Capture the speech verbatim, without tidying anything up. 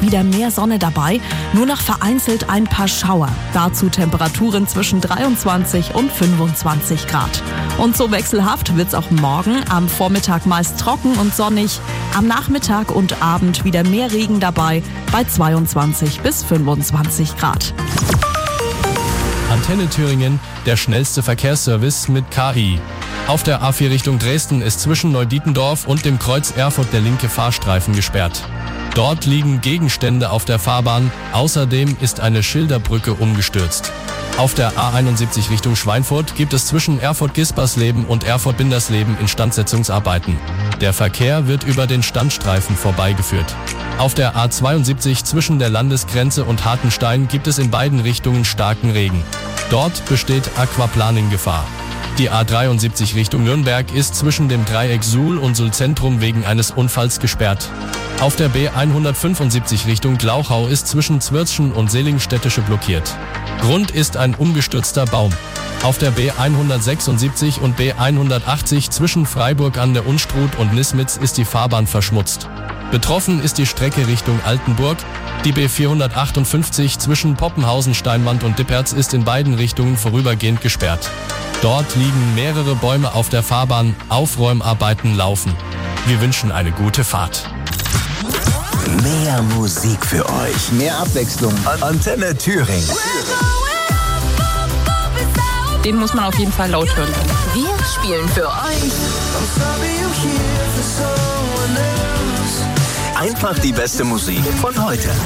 wieder mehr Sonne dabei, nur noch vereinzelt ein paar Schauer. Dazu Temperaturen zwischen dreiundzwanzig und fünfundzwanzig Grad. Und so wechselhaft wird's auch morgen, am Vormittag meist trocken und sonnig, am Nachmittag und Abend wieder mehr Regen dabei, bei zweiundzwanzig bis fünfundzwanzig Grad. Antenne Thüringen, der schnellste Verkehrsservice mit K I. Auf der A vier Richtung Dresden ist zwischen Neudietendorf und dem Kreuz Erfurt der linke Fahrstreifen gesperrt. Dort liegen Gegenstände auf der Fahrbahn, außerdem ist eine Schilderbrücke umgestürzt. Auf der A einundsiebzig Richtung Schweinfurt gibt es zwischen Erfurt-Gispersleben und Erfurt-Bindersleben Instandsetzungsarbeiten. Der Verkehr wird über den Standstreifen vorbeigeführt. Auf der A zweiundsiebzig zwischen der Landesgrenze und Hartenstein gibt es in beiden Richtungen starken Regen. Dort besteht Aquaplaning-Gefahr. Die A dreiundsiebzig Richtung Nürnberg ist zwischen dem Dreieck Suhl und Suhl-Zentrum wegen eines Unfalls gesperrt. Auf der B hundertfünfundsiebzig Richtung Glauchau ist zwischen Zwirtschen und Selingstädtische blockiert. Grund ist ein umgestürzter Baum. Auf der B hundertsechsundsiebzig und B hundertachtzig zwischen Freiburg an der Unstrut und Nismitz ist die Fahrbahn verschmutzt. Betroffen ist die Strecke Richtung Altenburg. Die B vierhundertachtundfünfzig zwischen Poppenhausen, Steinwand und Dippertz ist in beiden Richtungen vorübergehend gesperrt. Dort liegen mehrere Bäume auf der Fahrbahn, Aufräumarbeiten laufen. Wir wünschen eine gute Fahrt. Mehr Musik für euch. Mehr Abwechslung. Antenne Thüringen. Den muss man auf jeden Fall laut hören. Wir spielen für euch Einfach die beste Musik von heute.